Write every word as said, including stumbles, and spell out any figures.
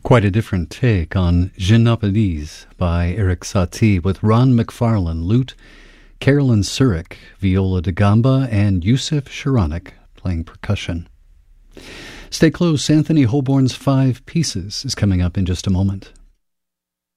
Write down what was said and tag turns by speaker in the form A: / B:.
A: Quite a different take on Je n'appelise by Eric Satie with Ron McFarlane, lute, Carolyn Surik, viola da gamba, and Yusef Sharonik playing percussion. Stay close, Anthony Holborn's Five Pieces is coming up in just a moment.